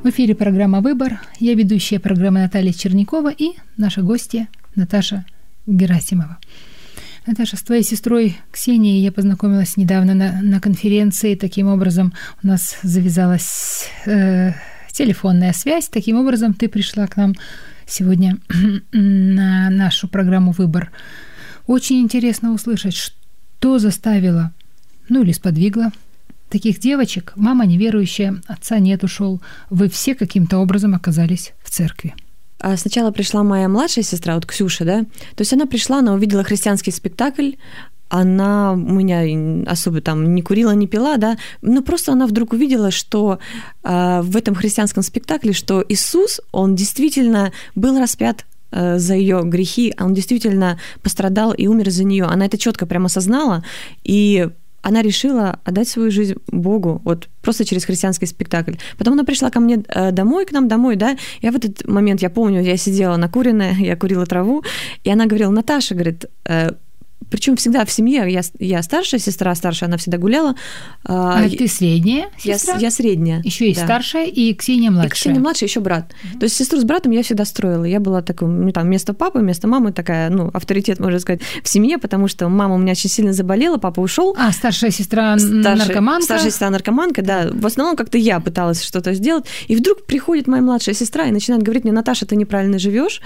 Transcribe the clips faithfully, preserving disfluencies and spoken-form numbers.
В эфире программа «Выбор». Я ведущая программы Наталья Чернякова и наша гостья Наташа Герасимова. Наташа, с твоей сестрой Ксенией я познакомилась недавно на, на конференции. Таким образом у нас завязалась э, телефонная связь. Таким образом ты пришла к нам сегодня на нашу программу «Выбор». Очень интересно услышать, что заставило, ну или сподвигло таких девочек. Мама неверующая, отца нет, ушел. Вы все каким-то образом оказались в церкви. Сначала пришла моя младшая сестра, вот Ксюша, да. То есть она пришла, она увидела христианский спектакль, она у меня особо там не курила, не пила, да, но просто она вдруг увидела, что э, в этом христианском спектакле, что Иисус, он действительно был распят за ее грехи, он действительно пострадал и умер за нее. Она это четко прямо осознала, и она решила отдать свою жизнь Богу, вот просто через христианский спектакль. Потом она пришла ко мне домой, к нам домой, да, я в этот момент, я помню, я сидела накуренная, я курила траву, и она говорила: Наташа, говорит, причем всегда в семье, я, я старшая сестра, старшая, она всегда гуляла. А я, ты средняя сестра? Я, я средняя. Еще есть да. старшая, и Ксения младшая. И Ксения младшая, еще брат. Mm-hmm. То есть сестру с братом я всегда строила. Я была такой, ну, там, вместо папы, вместо мамы такая, ну, авторитет, можно сказать, в семье, потому что мама у меня очень сильно заболела, папа ушел. А, старшая сестра старшая, наркоманка? Старшая сестра наркоманка, да. В основном как-то я пыталась что-то сделать. И вдруг приходит моя младшая сестра и начинает говорить мне: Наташа, ты неправильно живешь,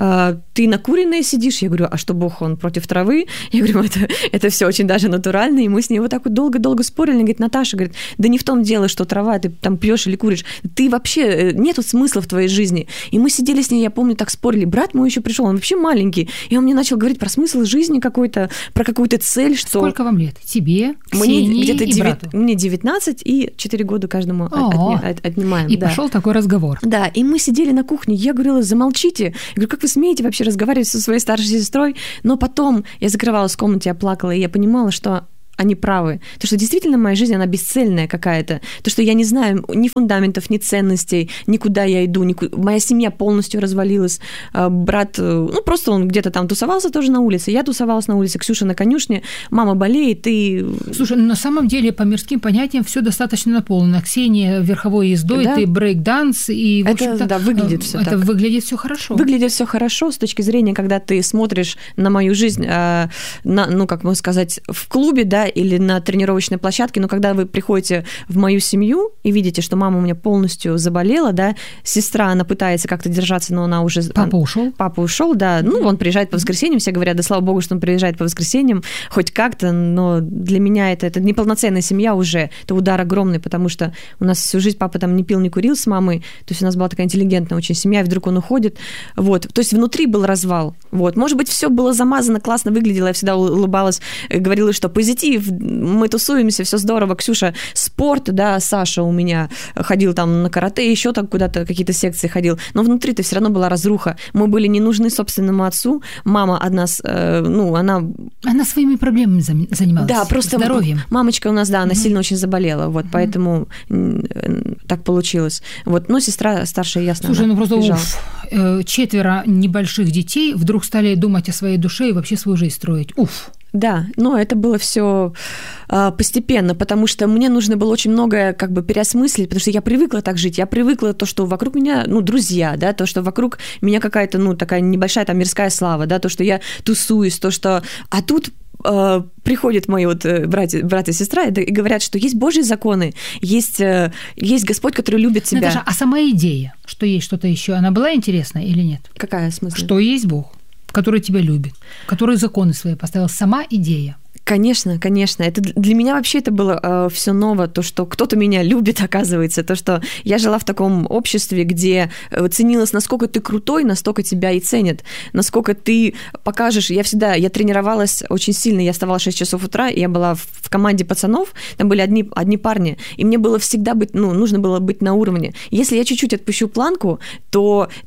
ты накуренная сидишь. Я говорю: а что, Бог, он против травы? Я говорю: это... Это все очень даже натурально, и мы с ней вот так вот долго-долго спорили. Она говорит: Наташа, говорит, да не в том дело, что трава, ты там пьешь или куришь, ты вообще, нету смысла в твоей жизни. И мы сидели с ней, я помню, так спорили. Брат мой еще пришел, он вообще маленький, и он мне начал говорить про смысл жизни какой-то, про какую-то цель, что... Сколько вам лет? Тебе, Ксении мне где-то и девять... брату? Мне девятнадцать, и четыре года каждому от... От... отнимаем. И да. пошел такой разговор. Да, и мы сидели на кухне, я говорила: замолчите. Я говорю: как вы смеете вообще разговаривать со своей старшей сестрой? Но потом я закрывалась в комнате, я плакала, и я понимала, что они правы. То, что действительно моя жизнь, она бесцельная какая-то. То, что я не знаю ни фундаментов, ни ценностей, никуда я иду. Никуда... Моя семья полностью развалилась. Брат, ну, просто он где-то там тусовался тоже на улице. Я тусовалась на улице, Ксюша на конюшне. Мама болеет, и... Слушай, на самом деле, по мирским понятиям, все достаточно наполнено. Ксения верховой ездой, да? Ты брейк-данс, и, в общем-то... Это, да, выглядит все это так. выглядит все хорошо. Выглядит все хорошо с точки зрения, когда ты смотришь на мою жизнь, на, ну, как можно сказать, в клубе, да, или на тренировочной площадке, но когда вы приходите в мою семью и видите, что мама у меня полностью заболела, да, сестра, она пытается как-то держаться, но она уже... Папа ушел? Папа ушел, да, ну, он приезжает по воскресеньям, все говорят: да слава богу, что он приезжает по воскресеньям, хоть как-то, но для меня это, это неполноценная семья уже, это удар огромный, потому что у нас всю жизнь папа там не пил, не курил с мамой, то есть у нас была такая интеллигентная очень семья, и вдруг он уходит, вот, то есть внутри был развал, вот, может быть, все было замазано, классно выглядело, я всегда улыбалась, говорила, что позитив, мы тусуемся, все здорово. Ксюша, спорт, да, Саша у меня ходил там на карате, еще там куда-то какие-то секции ходил, но внутри-то все равно была разруха. Мы были не нужны собственному отцу. Мама от нас, э, ну, она... Она своими проблемами занималась, да, просто здоровьем. Мамочка у нас, да, она mm-hmm. сильно очень заболела, вот, mm-hmm. поэтому так получилось. Вот, но сестра старшая, ясно, Слушай, она ну просто бежала. Уф, четверо небольших детей вдруг стали думать о своей душе и вообще свою жизнь строить. Уф! Да, но это было все постепенно, потому что мне нужно было очень многое как бы переосмыслить, потому что я привыкла так жить, я привыкла то, что вокруг меня, ну, друзья, да, то, что вокруг меня какая-то, ну, такая небольшая там мирская слава, да, то, что я тусуюсь, то, что... А тут э, приходят мои вот братья, брат и сестра и говорят, что есть Божьи законы, есть, есть Господь, который любит тебя. Наташа, а сама идея, что есть что-то еще, она была интересна или нет? Какая смысл? Что есть Бог, который тебя любит, который законы свои поставил, сама идея. Конечно, конечно. Это для меня вообще это было э, все ново, то, что кто-то меня любит, оказывается, то, что я жила в таком обществе, где ценилось, насколько ты крутой, настолько тебя и ценят, насколько ты покажешь. Я всегда, я тренировалась очень сильно, я вставала в шесть часов утра, и я была в, в команде пацанов, там были одни, одни парни, и мне было всегда быть, ну, нужно было быть на уровне. Если я чуть-чуть отпущу планку, то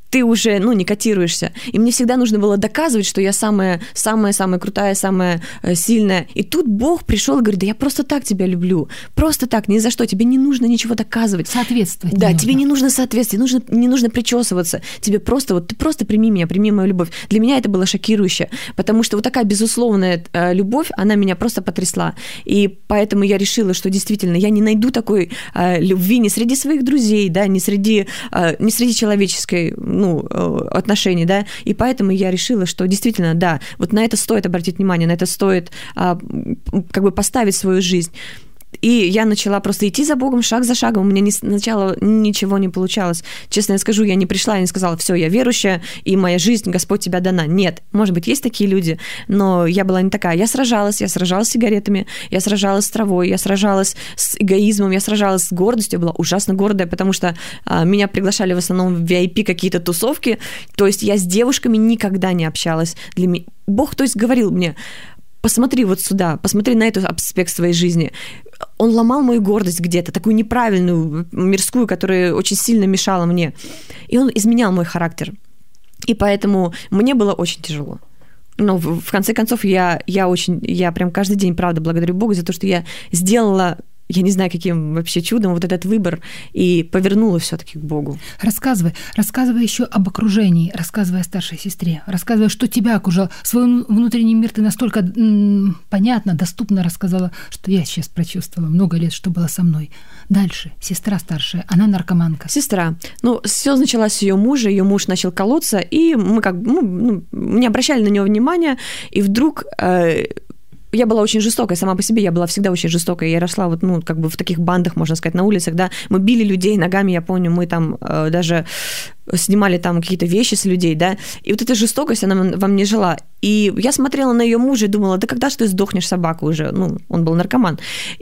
ты уже, ну, не котируешься. И мне всегда нужно было доказывать, что я самая, самая, самая крутая, самая сильная. И тут Бог пришел и говорит: да я просто так тебя люблю. Просто так, ни за что. Тебе не нужно ничего доказывать. Соответствовать. Да, не тебе нужно. не нужно соответствовать, нужно, не нужно причесываться. Тебе просто, вот ты просто прими меня, прими мою любовь. Для меня это было шокирующе, потому что вот такая безусловная э, любовь, она меня просто потрясла. И поэтому я решила, что действительно я не найду такой э, любви ни среди своих друзей, да, ни среди, э, ни среди человеческой, ну, э, отношений, да. И поэтому я решила, что действительно, да, вот на это стоит обратить внимание, на это стоит э, как бы поставить свою жизнь. И я начала просто идти за Богом шаг за шагом. У меня не, сначала ничего не получалось. Честно я скажу, я не пришла и не сказала: все, я верующая, и моя жизнь, Господь, тебя дана. Нет, может быть, есть такие люди, но я была не такая. Я сражалась, я сражалась с сигаретами, я сражалась с травой, я сражалась с эгоизмом, я сражалась с гордостью, я была ужасно гордая, потому что а, меня приглашали в основном в ви ай пи какие-то тусовки, то есть я с девушками никогда не общалась. Для меня... Бог, то есть, говорил мне: посмотри вот сюда, посмотри на этот аспект своей жизни. Он ломал мою гордость где-то, такую неправильную, мирскую, которая очень сильно мешала мне. И он изменял мой характер. И поэтому мне было очень тяжело. Но в конце концов я, я очень, я прям каждый день, правда, благодарю Бога за то, что я сделала, я не знаю, каким вообще чудом, вот этот выбор, и повернула все-таки к Богу. Рассказывай, рассказывай еще об окружении, рассказывай о старшей сестре, рассказывай, что тебя окружало. Свой внутренний мир ты настолько м- понятно, доступно рассказала, что я сейчас прочувствовала много лет, что было со мной. Дальше, сестра старшая, она наркоманка. Сестра. Ну, все началось с ее мужа, ее муж начал колоться, и мы как ну, ну, не обращали на него внимания, и вдруг... Э- Я была очень жестокой, сама по себе я была всегда очень жестокой. Я росла вот, ну, как бы в таких бандах, можно сказать, на улицах, да. Мы били людей ногами, я помню, мы там э, даже снимали там какие-то вещи с людей, да. И вот эта жестокость, она во мне жила. И я смотрела на ее мужа и думала: да когда ж ты сдохнешь, собака уже? Ну, он был наркоман.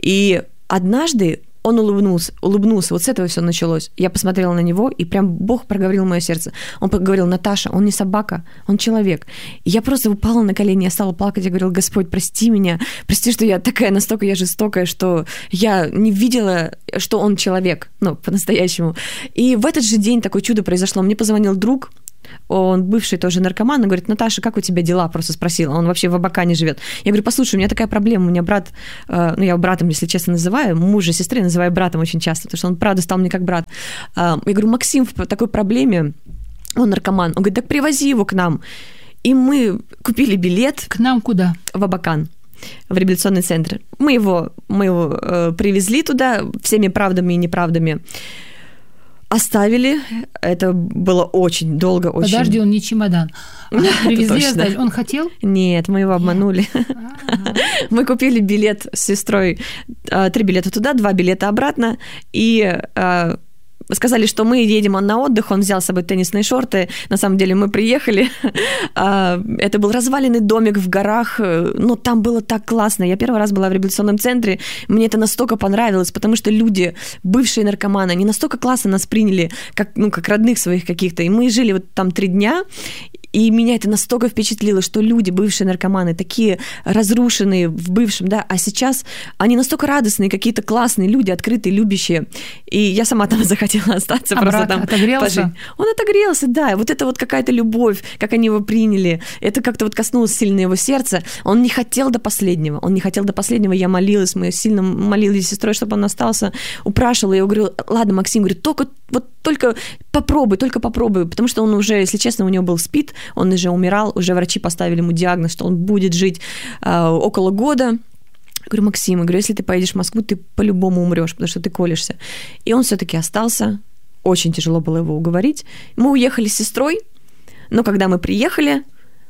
И однажды он улыбнулся, улыбнулся, вот с этого все началось. Я посмотрела на него, и прям Бог проговорил в моё сердце. Он говорил: Наташа, он не собака, он человек. И я просто упала на колени, я стала плакать, я говорила: Господь, прости меня, прости, что я такая, настолько я жестокая, что я не видела, что он человек, ну, по-настоящему. И в этот же день такое чудо произошло. Мне позвонил друг, он бывший тоже наркоман, он говорит: Наташа, как у тебя дела? Просто спросила. Он вообще в Абакане живет. Я говорю: послушай, у меня такая проблема, у меня брат, ну, я его братом, если честно, называю, мужа сестры называю братом очень часто, потому что он, правда, стал мне как брат. Я говорю: Максим в такой проблеме, он наркоман. Он говорит: так привози его к нам. И мы купили билет. К нам куда? В Абакан, в реабилитационный центр. Мы его, мы его э, привезли туда всеми правдами и неправдами. Оставили. Это было очень долго. Очень... Подожди, он не чемодан. Привезли, оставили. Он хотел? Нет, мы его обманули. Мы купили билет с сестрой. Три билета туда, два билета обратно. И сказали, что мы едем на отдых, он взял с собой теннисные шорты. На самом деле мы приехали. Это был разваленный домик в горах, но там было так классно. Я первый раз была в реабилитационном центре, мне это настолько понравилось, потому что люди, бывшие наркоманы, они настолько классно нас приняли, как, ну, как родных своих каких-то. И мы жили вот там три дня, и меня это настолько впечатлило, что люди, бывшие наркоманы, такие разрушенные в бывшем, да, а сейчас они настолько радостные, какие-то классные люди, открытые, любящие. И я сама там захотела остаться. А просто брат там отогрелся? пожить. Он отогрелся, да. Вот это вот какая-то любовь, как они его приняли. Это как-то вот коснулось сильно его сердца. Он не хотел до последнего. Он не хотел до последнего. Я молилась, мы сильно молились с сестрой, чтобы он остался. Упрашивала. Я говорю: ладно, Максим, говорю, только, вот, только попробуй, только попробуй. Потому что он уже, если честно, у него был СПИД, он уже умирал, уже врачи поставили ему диагноз, что он будет жить э, около года. Я говорю: Максим, я говорю, если ты поедешь в Москву, ты по-любому умрешь, потому что ты колешься. И он все-таки остался. Очень тяжело было его уговорить. Мы уехали с сестрой, но когда мы приехали,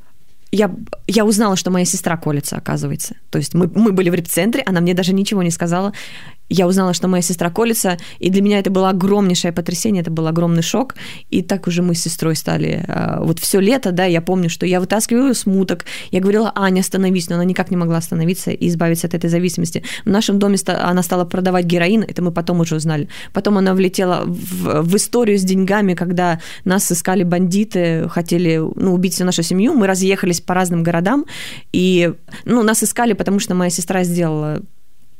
я, я узнала, что моя сестра колется, оказывается. То есть мы, мы были в репцентре, она мне даже ничего не сказала. Я узнала, что моя сестра колется, и для меня это было огромнейшее потрясение, это был огромный шок. И так уже мы с сестрой стали. Вот все лето, да, я помню, что я вытаскивала смуток, я говорила: Аня, остановись, но она никак не могла остановиться и избавиться от этой зависимости. В нашем доме она стала продавать героин, это мы потом уже узнали. Потом она влетела в, в историю с деньгами, когда нас искали бандиты, хотели, ну, убить всю нашу семью. Мы разъехались по разным городам, и, ну, нас искали, потому что моя сестра сделала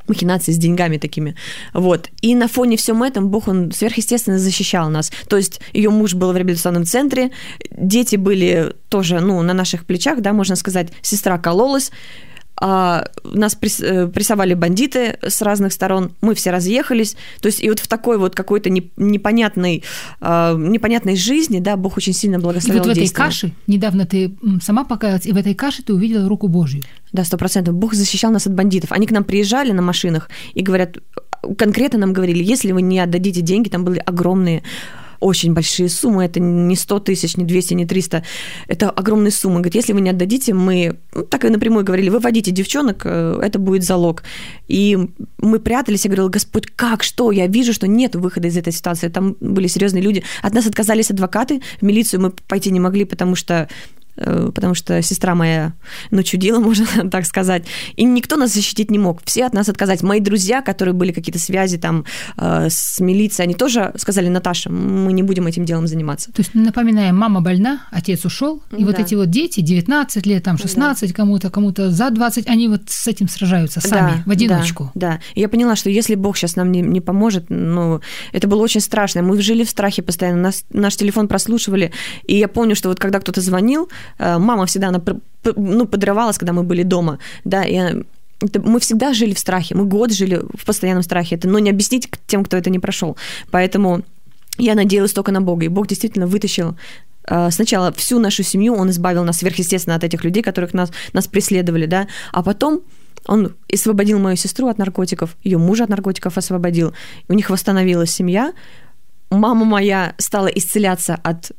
махинации с деньгами такими. Вот. И на фоне всем этом Бог, Он сверхъестественно защищал нас. То есть ее муж был в реабилитационном центре, дети были тоже, ну, на наших плечах, да, можно сказать, сестра кололась, а нас прессовали бандиты с разных сторон, мы все разъехались. То есть и вот в такой вот какой-то непонятной, непонятной жизни, да, Бог очень сильно благословил. И вот в действия. этой каше, недавно ты сама покаялась, и в этой каше ты увидела руку Божью. Да, сто процентов. Бог защищал нас от бандитов. Они к нам приезжали на машинах и говорят, конкретно нам говорили, если вы не отдадите деньги, там были огромные, очень большие суммы, это не сто тысяч, не двести, не триста, это огромные суммы. Говорит, если вы не отдадите, мы, ну, так и напрямую говорили, выводите девчонок, это будет залог. И мы прятались, я говорила, Господь, как, что? Я вижу, что нет выхода из этой ситуации. Там были серьезные люди. От нас отказались адвокаты, в милицию мы пойти не могли, потому что потому что сестра моя начудила, можно так сказать, и никто нас защитить не мог, все от нас отказались. Мои друзья, которые были какие-то связи там с милицией, они тоже сказали, Наташа, мы не будем этим делом заниматься. То есть, напоминаем, мама больна, отец ушел, и да. вот эти вот дети, девятнадцать лет, там шестнадцать, да. кому-то, кому-то за двадцать, они вот с этим сражаются сами, да, в одиночку. Да, да. И я поняла, что если Бог сейчас нам не, не поможет, ну, это было очень страшно, мы жили в страхе постоянно, нас, наш телефон прослушивали, и я помню, что вот когда кто-то звонил, мама всегда, она, ну, подрывалась, когда мы были дома, да, и это, мы всегда жили в страхе, мы год жили в постоянном страхе, это, ну, не объяснить тем, кто это не прошел, поэтому я надеялась только на Бога, и Бог действительно вытащил сначала всю нашу семью, Он избавил нас сверхъестественно от этих людей, которых нас, нас преследовали, да, а потом Он освободил мою сестру от наркотиков, ее мужа от наркотиков освободил, у них восстановилась семья, мама моя стала исцеляться от...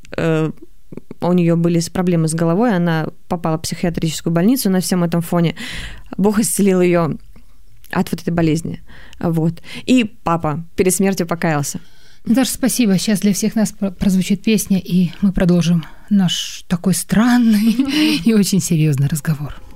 У нее были проблемы с головой, она попала в психиатрическую больницу на всем этом фоне. Бог исцелил ее от вот этой болезни. Вот. И папа перед смертью покаялся. Даша, спасибо. Сейчас для всех нас прозвучит песня, и мы продолжим наш такой странный и очень серьезный разговор.